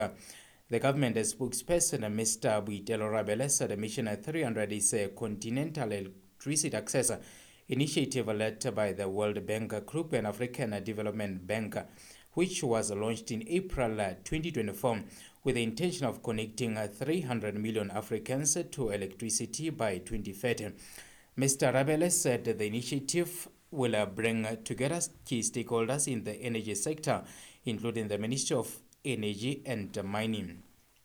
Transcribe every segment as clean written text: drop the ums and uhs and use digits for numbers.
The government spokesperson, Mr. Boitelo Rabele, said Mission 300 is a continental electricity access initiative led by the World Bank Group and African Development Bank, which was launched in April 2024 with the intention of connecting 300 million Africans to electricity by 2030. Mr. Rabele said the initiative will bring together key stakeholders in the energy sector, including the Ministry of Energy and Mining.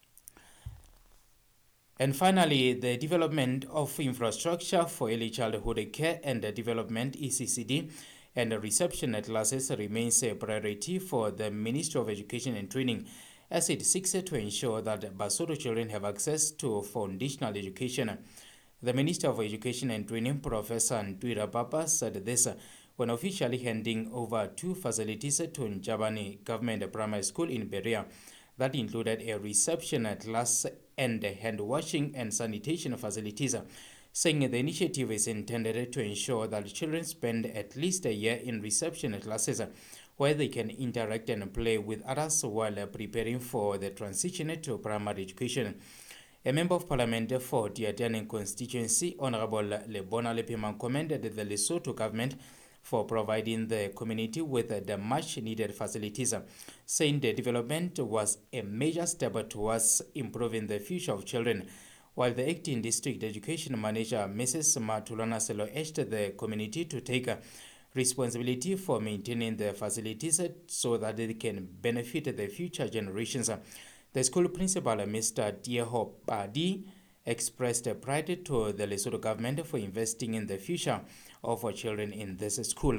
And finally, the development of infrastructure for early childhood care and development (ECCD) and reception classes remains a priority for the Ministry of Education and Training, as it seeks to ensure that Basotho children have access to foundational education. The Minister of Education and Training, Professor Ntwira Papa, said this when officially handing over 2 facilities to Njabane Government Primary School in Berea that included a reception class and hand washing and sanitation facilities, saying the initiative is intended to ensure that children spend at least a year in reception classes where they can interact and play with others while preparing for the transition to primary education. A member of parliament for Diatiane constituency, Honorable Lebona Lepema, commended the Lesotho government for providing the community with the much needed facilities, saying the development was a major step towards improving the future of children. While the acting district education manager, Mrs. Matulana Selo, urged the community to take responsibility for maintaining the facilities so that they can benefit the future generations. The school principal, Mr. Tieho Padi, expressed pride to the Lesotho government for investing in the future of children in this school.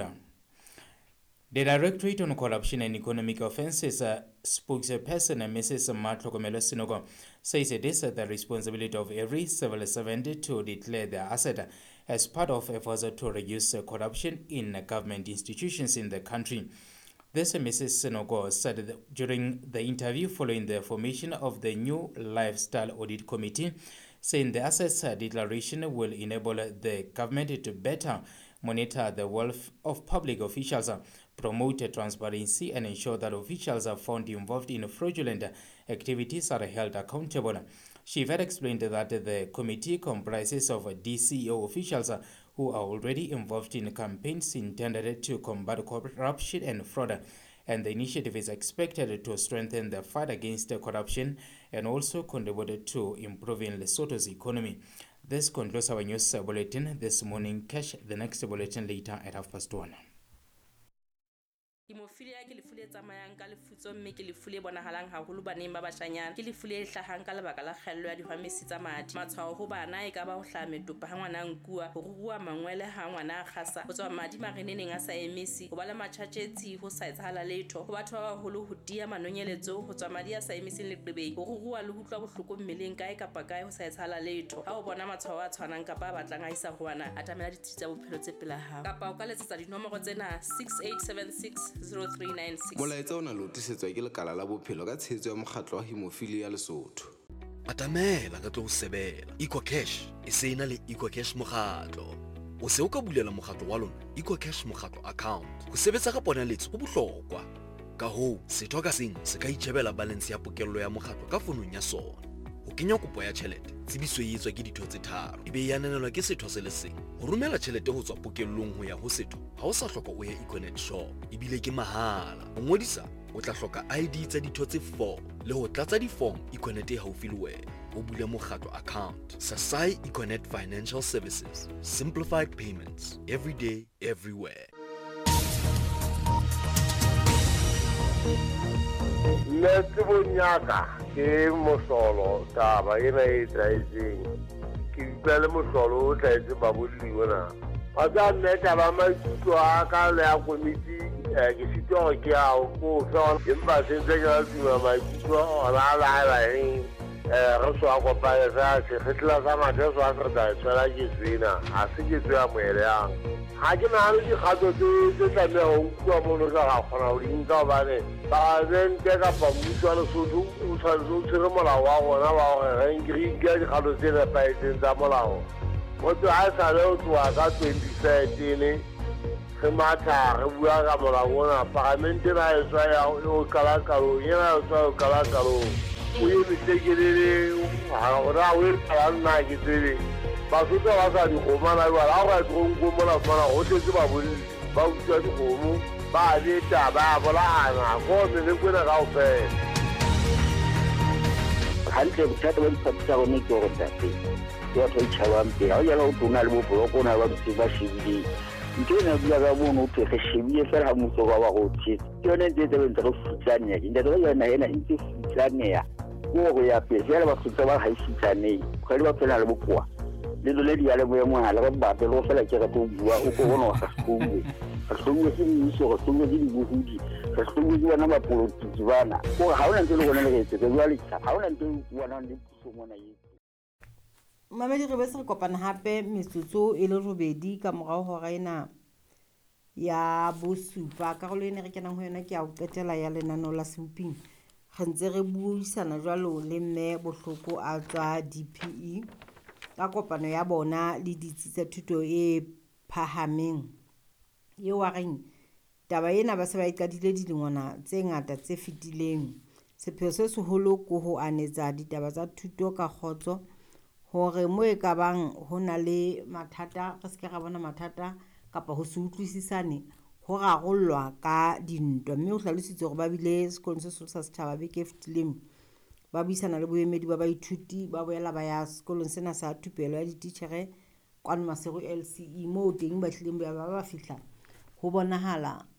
The Directorate on Corruption and Economic Offences spokesperson, Mrs. Matlokomelo Sinogo, says it is the responsibility of every civil servant to declare their asset as part of efforts to reduce corruption in government institutions in the country. This Mrs. Sinogo said during the interview following the formation of the new Lifestyle Audit Committee, saying the assets declaration will enable the government to better monitor the wealth of public officials, promote transparency, and ensure that officials found involved in fraudulent activities are held accountable. She further explained that the committee comprises of DCO officials who are already involved in campaigns intended to combat corruption and fraud, and the initiative is expected to strengthen the fight against corruption and also contribute to improving Lesotho's economy. This concludes our news bulletin this morning. Catch the next bulletin later at 1:30. Hemophilia ke lefu le tsamayang ka lefutso mme ke lefu le bonahalang haholo baneng ba bashanyana ke lefu le hlahang ka lebaka la kgaello ya dihwamesi tsa madi. Matshwao ho bana e ka ba ho hlaha metopa ha ngwana nkua, ho rurua mangwele ha ngwana a kgasa, ho tswa madi mareneneng a sa emisi, ho ba le matjhatjetsi ho sa etsahala letho, ho batho ba baholo ho dia manonyeletso, ho tswa madi a sa emising leqebeng, ho rurua le ho utlwa bohloko mmeleng kae kapa kae ho sa etsahala letho. Ha o bona matshwao a tshwanang kapa a batlang a isa ho wana, atamela ditsi tsa bophelo tse pela hao kapa o ka letsetsa dinomoro tsena 6876 0396. Molaetsa o na le utisetswa ke lekala la bophelo ka tshehetso ya mokgatlo wa Hemophilia Lesotho. Atamela ka tlo ho sebela. EcoCash e se ena le EcoCash mokgatlo. O se o ka bulela mokgatlo wa lona EcoCash mokgatlo account. Ho sebetsa ka ponaletso ho bohlokwa. Ka hoo, setho ka seng se ka itjhebela balance ya pokello ya mokgatlo ka fonong ya sona. Ho kenya kopo ya tjhelete, tsebiso e etswa ke ditho tse tharo. Ebe e ananelwa ke setho se le seng. Ho romela tjhelete ho tswa pokellong ho ya ho setho, ha o sa hloka o ya Econet shop. Ebile ke mahala. Ho ngodisa, o tla hloka ID tsa ditho tse 4 le ho tlatsa di-form Econet e haufi le wena. O bule mokgatlo account. Sasai Econet Financial Services. Simplified payments. Every day, everywhere. Netse bonyaka ke mosolo taba ena e tsaetseng ke utlwa le mosolo o tsaetse baboliwe na a tsa nne taba maikutlo a ka le ya komiti ke sitwa ke a go fa empa se tse ka tsima maikutlo ona la re so a kopanya sa se khetla sa mathe so a tsa tsela ke tsena a se ke tsaya moele yang ha ke na le dikgato tse tla me ho utlwa mo le ga gona ho dinka bane ba zente ka pamutswa le Lesotho o tshwanetse o tshwere molao wa gona wa gore re nke dikgato tse nepahetseng tsa molao. Motho a sa le o tloha ka 2013 re matha re bua ka molao ona parlamente na e tswa ya o kalakalong ena e tswa o kalakalong o ye metekelele ra o e kala nna ke tsebe basotho ba sa dikgomana jwale ga go ya tronko mola fumana go tletse ba bolli ba utswa dikgomo ba beta ba bolagana ko melekone ga o fela hantle bothata ba diphathi tsa gone ke gore tate ke batho ba itšhabang pele ga o jala go tona le boboloko o na le ba dutse ba shebileng ntho e na bula ka mono o re shebile fela ga motso ka ba go tshetse ke yone ntse e tse bentse go futsanea ke ntate ka yona ena e ntse futsanea ko go ya pele jale basotho ba ga e futsanei kgwedi ba phela le bokoa le dole di ya le boemogale go bape le go fela ke re to bua o ko bona wa sa hlongwe ga hlongwe ke mmuso ga hlongwe ke dibohudi ga hlongwe ke bona bapolotiki bana gore ga o na ntse le gone le getse ke bua letša ga o na ntse buana le puso mona ye Mamedi re be se re kopana hape metsotso e le robedi ka morao hora ena ya bosupa karolo ene re kenang ho yona ke a o qetela ya lenaneo la Seboping re ntse re buisana jwalo le mme Bohloko a tswa DPE ka kopano ya bona le ditsi tsa thuto e phahameng eo wa reng taba ena ba se ba iqadile dilengwana tse ngata tse fetileng sepheo se seholo ko ho anetsa ditaba tsa thuto ka kgotso hore mo e ka bang ho na le mathata re se ke ra bona mathata kapa ho se utlwisisane ho rarollwa ka dintwa mme o hlalositse hore ba bile sekolong se seholo sa setjhaba beke e fetileng ba buisana le boemedi ba baithuti ba boela ba ya sekolong sena sa thupelo ya dititjhere kwano Maseru LCE moo teng ba tlileng ba fihla ho bonahala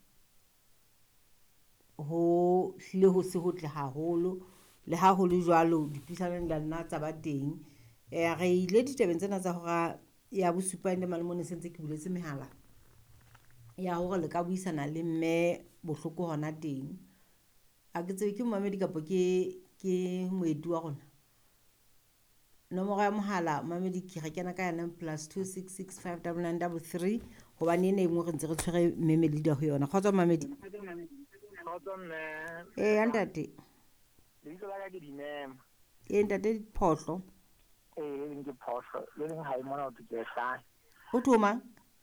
ho hlile ho se hotle haholo le ha ho le jwalo dipuisanong di nna tsa ba teng re ile ditabeng tsena tsa hora ya bosupa ene malemone sentse ke buletse mehala ya hore le ka buisana le mme Bohloko hona teng a ke tsebe ke Mamedi kapo ke moedi wa rona nomoro ya mohala Mamedi ke re kena ka yana +2665993 hobane ene engwe re ntse re tshwere memelida ho yona kgotsa Mamedi ntate ntate Photlo ke phoso le leng ha e mona o tse sa o thoma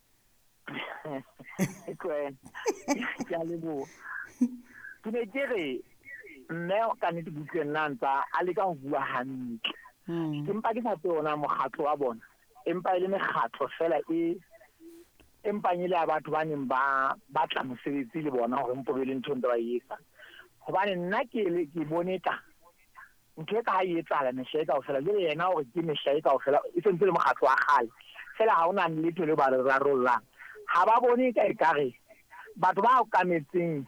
e kwena ya le bo ke ne ke re mme o ka nete butleng nantsa a le ka go bua hantle empa ke sa tsona mogatlo wa bona empa ile megatlo fela empanye le a batho ba neng ba tla mosebetsi le bona gore mpo le ntho ntse ba etsa gobane nna ke bone ka ntho ka ha e etsala meshae ka ofela le yena gore ke meshae ka ofela e sentse le mogatlo wa gale fela ha ona le letho le ba re rarollang ha ba bone ka ekare batho ba o kametseng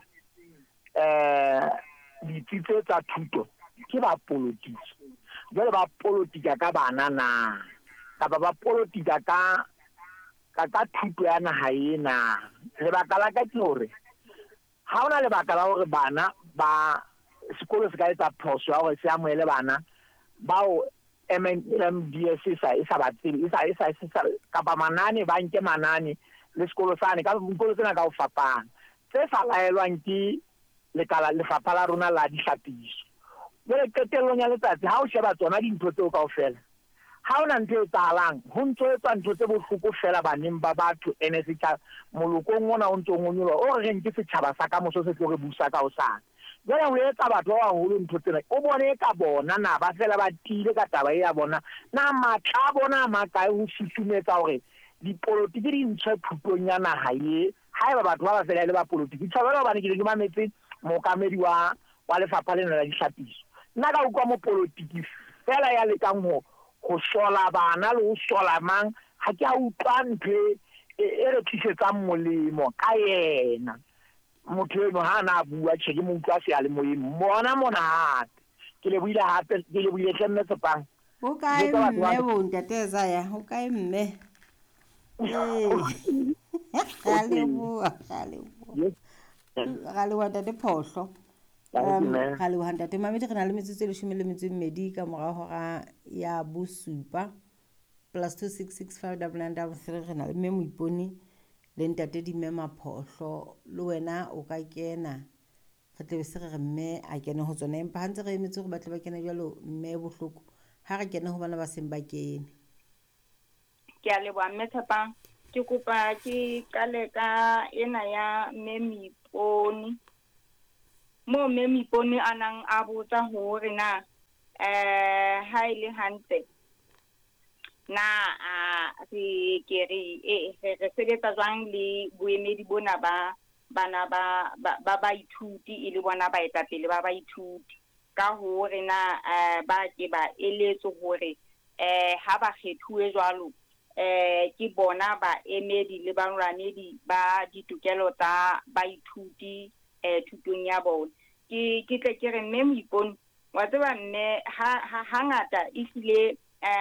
dititse tsa thuto ke ba politiki jwale ba politika ka bana na kapa ba politika ka thuto ya naha ena lebaka la ka ke hore ha ona lebaka la hore bana ba sekolo se ka etsa phoso ya gore se amoele bana bao MDS e sa ba tsebe kapa manane ba nke manane le sekolo sane ka sekolo sena ka o fapana tse sa laelwang ke lefapha la rona la ditlhapiso jwale qetellong ya letsatsi ha o sheba tsona dintho tseo kaofela ha ona ntho e tsalang ho ntso etsa ntho tse bohloko fela baneng ba batho ene setjhaba molokong ona o ntso ngonyolwa o re nke setjhaba sa ka moso se tlo re busa ka osana jwale ho etsa batho ba baholo ntho tsena o bone ka bona na ba fela ba tile ka taba ya bona na matla bona makae ho susumetsa hore dipolotiki di ntse thutong ya naha ye haeba batho ba fela le ba politiki tshwara ba bane ke mametse mokamedi wa lefapha lena la ditlhapiso nna ka ukwa mo politiki fela ya lekang ho sola bana le ho sola mang ha ke a utlwa ntho e re tlisetsang molemo ka yena motho eno ha na bua ke mo utlwa se a le moyeng bona monate ke le buile hape ke le buile tlemme tsepang o kae mme bo ntateza ya o kae mme gale wa tate Photlo gale wa ntate Mamedi re na le metsotso e 12 ka morao hora ya bosupa +2665993 re na le mme Moiponi le ntate Dimema Photlo le wena o ka kena re tle se re mme a kene ho tsona empa hantse re emetse go batla ba kena jalo mme Bohloko ha re kene ho bana ba seng ba kene ke a leboha mme Tshepang ke ke kopa ke kale ka ena ya Memiponi mo Memiponi anang a botsa hore na ha ile hantle na re ke re sebetsa jwang le boemedi bona ba bana ba ithuti ile bona ba etapele ba ithuti ka hore na ba ke ba eletso hore ha ba kgethuwe jwalo ke bona ba emedi le balwanedi ba ditokelo tsa baithuti thutong ya bona ke tle ke re mme Moipone wa tseba mme ha ngata isile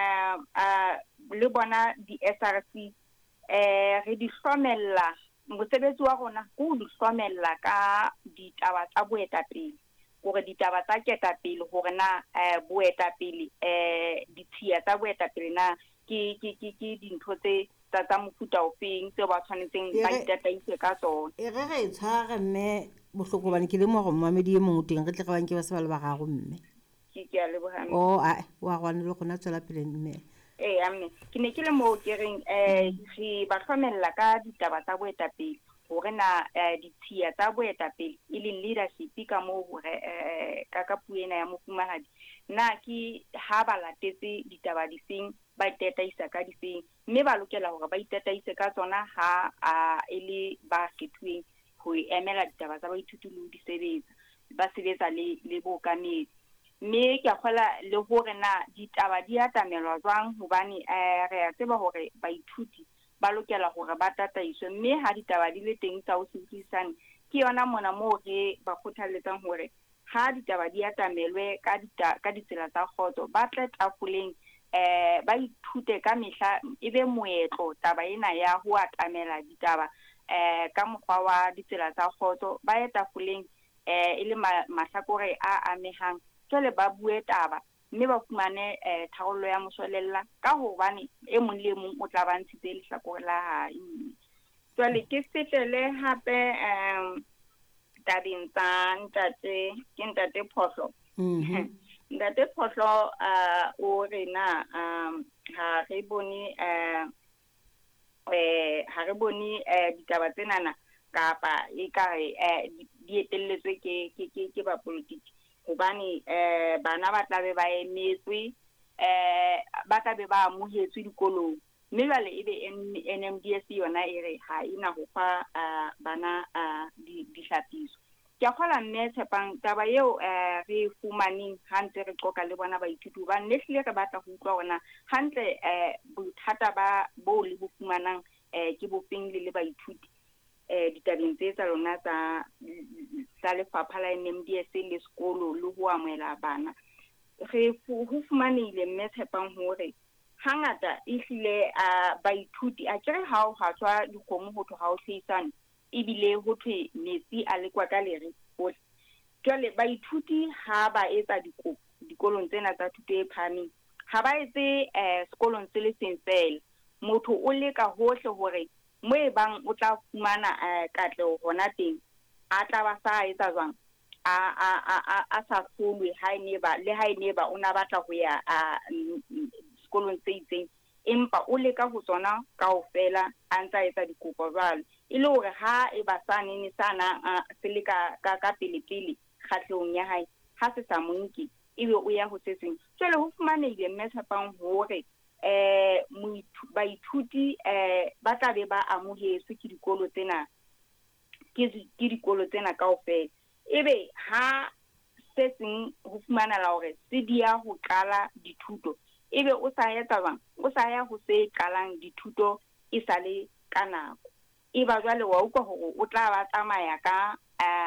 le bona di SRC re di hlomella mosebetsi wa rona go di hlomella ka ditaba tsa boetapele gore ditaba tsa ketapele gore na boetapele ditshia tsa boetapele na ke dintho tse tsa mofuta ofeng tse ba tshwanetseng ba itataise ka tsona re tshware mme bohloko bane ke le mo go mamedi e mongwe teng re tle ga bang ke ba se ba le ba gago mme ke a leboga wa gwana le gona tswela pele mme amme ke ne ke le mo ke reng re ba hlomella ka ditaba tsa boetapele gore na ditshia tsa boetapele e leng leadership ka mo ka puo ena ya mofumahadi na ke ha ba latetse ditaba difeng ba itataisa ka difeng mme ba lokela hore ba itataise ka tsona ha ele ba kgethuweng ho emela ditaba tsa baithuti le ho di sebetsa ba sebetsa le bokamedi mme ke akgola le hore na ditaba di atamelwa jwang hobane re a tseba hore baithuti ba lokela hore ba tataiswe mme ha ditaba di le teng tsa ho sebedisana ke yona mona mo re ba kgothaletsang hore ha ditaba di atamelwe ka ditsela tsa khotso ba tle tafoleng ba ithute ka mehla ebe moetlo taba ena ya ho atamela ditaba ka mokgwa wa ditsela tsa khotso ba etafoleng ile mahlakore a amehang tsole ba bue taba mme ba fumane tharollo ya mosolella ka hobane e mong le mong o tla ba ntshitse lehlakore la hae tsole ke fetele hape tabeng tsa ntate Photlo ntate Photlo o re na ha re bone ditaba tsenana kapa e kare di etelletswe ke ba politiki hobane bana ba tlabe ba emetswe ba tlabe ba amohetswe dikolong mme jwale ebe NMDS yona e re ha ina ho fa bana dihlapiso ke akgola mme Tshepang taba eo re fumaneng hantse re qoka le bona baithuti ba nehlile re batla ho utlwa hona hantle bothata ba bo le bo fumanang ke bofeng le baithuti ditabeng tse tsa lona tsa lefapha la NMDS le sekolo le ho amohela bana re ho fumanile mme Tshepang hore hangata ihlile baithuti a kere ha o hatswa dikgomo ho thwa ha o hlahisana ebile ho thwe metsi a lekwa ka lere hohle jwale baithuti ha ba etsa dikopo dikolong tsena tsa thuto e phahameng ha ba etse sekolong se le seng fela motho o leka hohle hore mo e bang o tla fumana katleho hona teng a tla ba sa etsa jwang a sa hlolwe ha ene ba o na batla ho ya sekolong se itseng empa o leka ho tsona kaofela a ntsa etsa dikopo jwalo e le hore ha e ba sanene sana se le ka pele kgatlhong ya hae ha se sa monke ebe o ya ho setseng jwale ho fumanehile mme Tshepang hore baithuti ba tla be ba amohetswe ke dikolo tsena kaofela ebe ha se seng ho fumanela hore se dia ho qala dithuto ebe o sa etsa bang o sa ya ho se qalang dithuto e sale ka nako eba jwale wa utlwa hore o tla ba tsamaya ka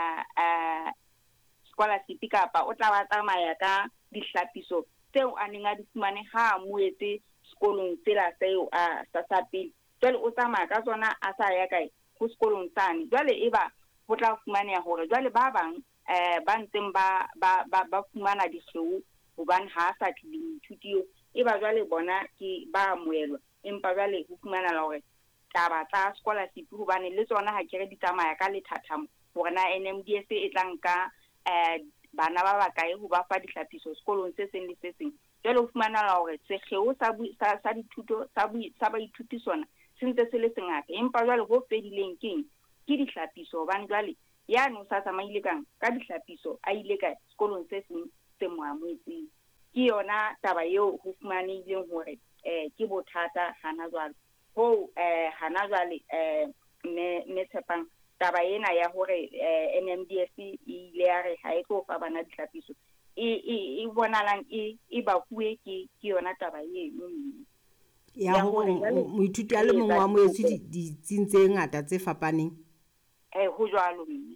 scholarship kapa o tla ba tsamaya ka dihlapiso tseo a neng a di fumane ha a moetse sekolong tsela seo sa pele jwale o tsamaya ka tsona a sa ya kae ho sekolong sane jwale eba ho tla fumaneha hore jwale ba bang ba ntseng ba fumana dikgeo hobane ha sa tlile ithutiyo eba jwale bona ke ba amoelwa empa jwale ho fumanela hore taba tsa scholarship hobane le tsona ha kere di tsamaya ka lethathamo hore na NMDS e tlang ka bana ba bakae ho ba fa dihlapiso sekolong se seng le se seng jwale ho fumanela hore sekgeo sa dithuto sa baithuti sona sentse se le sengata empa jwale ho fedileng keng ke dihlapiso hobane jwale ya no sa tsamaile ka dihlapiso a ile ka sekolong se seng se mo amoetseng ke yona taba eo ho fumanehileng hore ke bothata hana jwale ho hana jwale ne Tshepang taba ena ya hore NMDS ile ya re ha e tlo fa bana dihlapiso e bonalang e bakuwe ke yona taba eno ya hore moithuti a le mongwe wa moetsi ditsing tse ngata tse fapaneng ho jwalo mme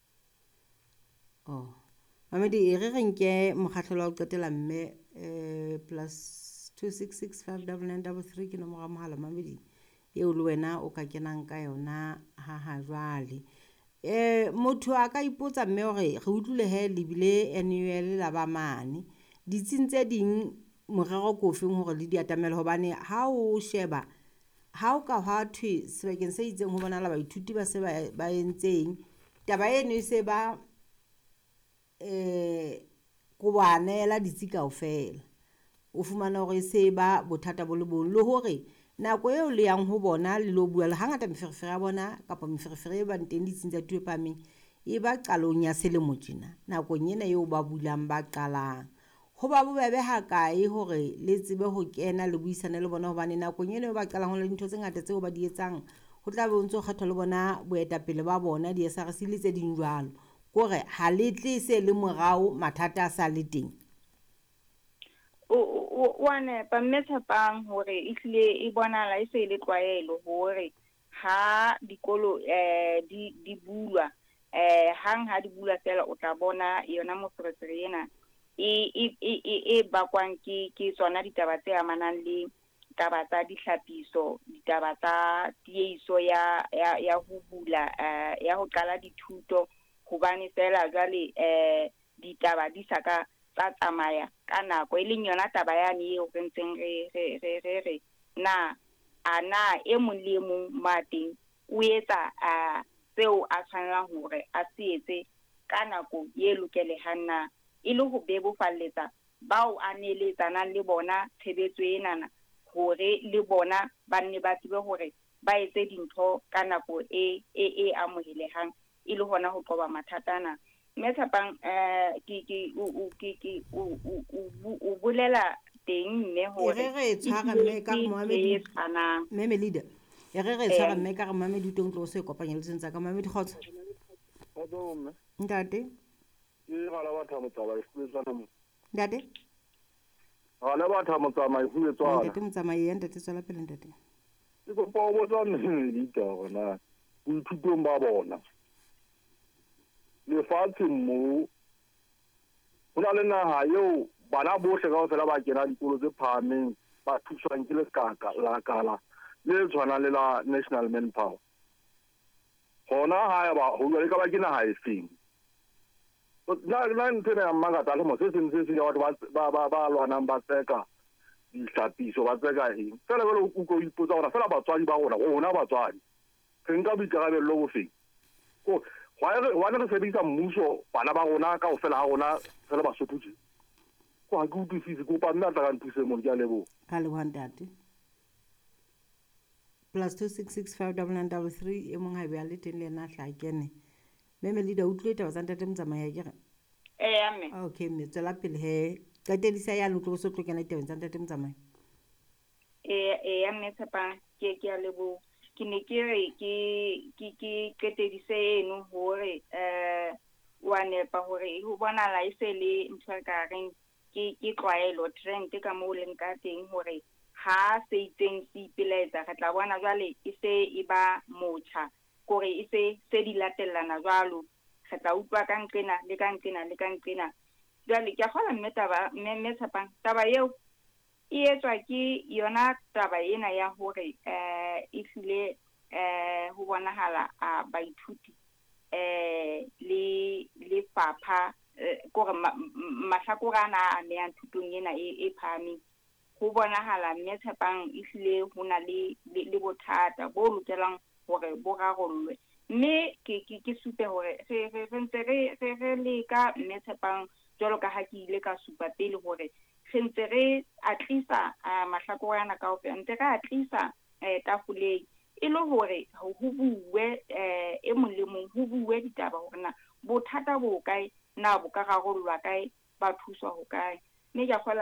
Mamedi re nke mokgahlelo wa ho qetela mme +2665993 ke nomoro ya mohala Mamedi eo le wena o ka kenang ka yona ha jwale motho a ka ipotsa mme hore re utlwile he lebile annual la ba mane ditsing tse ding morero kofeng hore le diatamela hobane ha o sheba ha o ka hwa thwe sebakeng se itseng ho bona la baithuti ba se ba entseng taba eno e se ba go banela ditsi kaofela o fumana hore se ba bothata bo le bong le hore nako eo le yang ho bona le lo bua le hangata meferefere ya bona kapa meferefere e bang teng ditsing tsa tuwe pameng e ba qalong ya selemo tjena nakong ena eo ba bulang ba qalang ho ba bobebe ha kae hore le tsebe ho kena le buisane le bona hobane nakong ena eo ba qalang ho le dintho tse ngata tseo ba di etsang ho tla be o ntse o kgethwa le bona boetapele ba bona di-SRC le tse ding jwalo kore ha le tle se le morao mathata a sa le teng wane pa mme Tshepang hore e tlile e bonala e se le tlwaelo hore ha dikolo di bulwa hang ha di bulwa fela o tla bona yona moferefere ena e bakwang ke tsona ditaba tse amanang le taba tsa dihlapiso ditaba tsa tiehiso ya ho bula ya ho qala dithuto hobane fela jwale ditaba di saka tsa tsamaya ka nako e leng yona taba yane eo re ntseng re na ana e mong le mong mateng o etsa seo a tshwanelang hore a se etse ka nako e lokelehang na e le ho bebofalletsa bao a neeletsanang le bona tshebetso enana hore le bona ba nne ba tsebe hore ba etse dintho ka nako e amohelehang e le hona ho qoba mathatana mme Tshepang o bolela teng mme hore re tshwara mme ka Mohammed mme leader re tshwara mme ka Mohammed utong tlo se kopanya le tsentsa ka Mohammed khotsa ntate ke gala batho motsaba isetsana mo ntate gala batho motsama isetsana ntate motsamai ya ntate tswela pele ntate ke go pa bo tsana di tsona go ithutong ba bona le fatse mo hona le naha eo bana bohle ka ofela ba kena dikolo tse phahameng ba thuswang ke la kala le tshwana le la national manpower hona ha ba ho le ka ba kena ha e feng na ntse ya mangata le mo se ya ba lwana ba tseka dihlapiso ba tseka eng fela le o go ipotsa hore fela batswadi ba rona batswadi re nka boikarabelo bo feng go wana re sebedisa mmuso bana ba rona ka ofela ha rona re le Basotho tje go ha ke utlwisise go pa nna tla ka nthuse mo ke a lebo ka le ntate +2665993 e mong ha be a le teng le ena hla kene meme leader utlwe taba tsa ntate motsamaya ke re amme okay mme tsela pele he qatelisa ya lotlo so tlo kena taba tsa ntate motsamaya amme Tshepang ke a lebo ke ne ke re ke qetedise eno hore wa nepa hore ho bona la isele ntho ka reng ke tlwaelo trend ka mo leng ka teng hore ha se itseng se ipiletsa re tla bona jwale e se e ba motsha gore e se di latellana jwalo re tla utlwa ka nqena le ka nqena jwale ke kgola mme Tshepang taba eo e etswa ke yona taba ena ya hore e hlile ho bonahala baithuti le fapha gore mahlakorana a meyang thutong ena e phahameng ho bonahala mme Tshepang e hlile ho na le bothata bo lokelang hore bo rarollwe mme ke supe hore re ntse re leka mme Tshepang jwalo ka ha ke ile ka supa pele hore re ntse re atlisa mahlakorana kaofela ntse re atlisa tafoleng e le hore ho bue e mong le mong ho bue ditaba hore na bothata bo kae na bo ka rarollwa kae ba thuswa ho kae mme ke